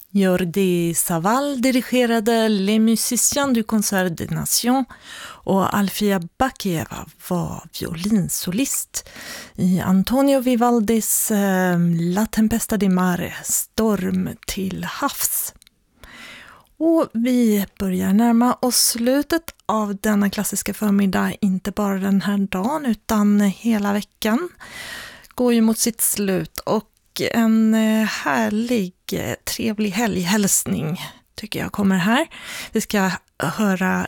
Jordi Savall dirigerade Les Musiciens du Concert des Nations och Alfia Bakieva var violinsolist i Antonio Vivaldis La Tempesta di Mare, Storm till havs. Och vi börjar närma oss slutet av denna klassiska förmiddag, inte bara den här dagen utan hela veckan går ju mot sitt slut, och en härlig, trevlig helghälsning tycker jag kommer här. Vi ska höra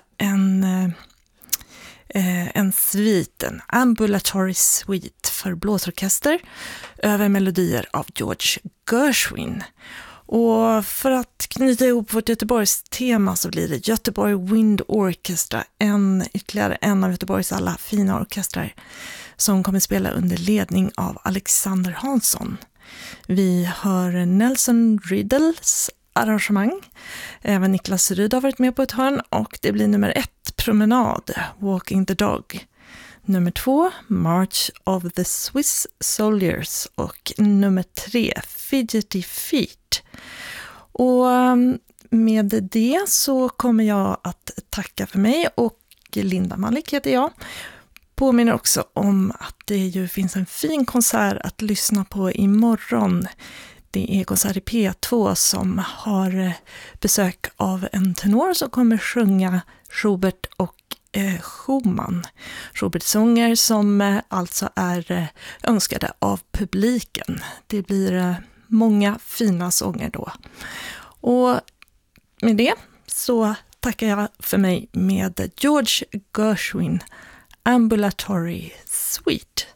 en svit, en ambulatory suite för blåsorkester över melodier av George Gershwin. Och för att knyta ihop vårt Göteborgs tema så blir det Göteborg Wind Orchestra, ytterligare en av Göteborgs alla fina orkestrar som kommer spela under ledning av Alexander Hansson. Vi hör Nelson Riddles arrangemang. Även Niklas Ryd har varit med på ett hörn, och det blir nummer 1, Promenad, Walking the Dog. Nummer 2, March of the Swiss Soldiers, och nummer 3, Fidgety Feet. Och med det så kommer jag att tacka för mig, och Linda Malik heter jag. Påminner också om att det ju finns en fin konsert att lyssna på imorgon. Det är konsert i P2 som har besök av en tenor som kommer sjunga Schubert och Schumann. Schubert-sånger som alltså är önskade av publiken. Det blir många fina sånger då. Och med det så tackar jag för mig med George Gershwin, Ambulatory Suite.